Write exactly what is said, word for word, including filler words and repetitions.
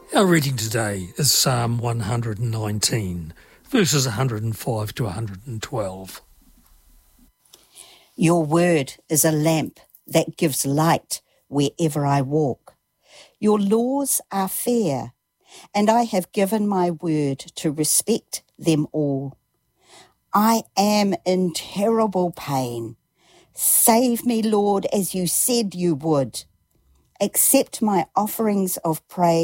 Our reading today is Psalm one hundred nineteen, verses one hundred five to one hundred twelve. Your word is a lamp that gives light wherever I walk. Your laws are fair, and I have given my word to respect them all. I am in terrible pain. Save me, Lord, as you said you would. Accept my offerings of praise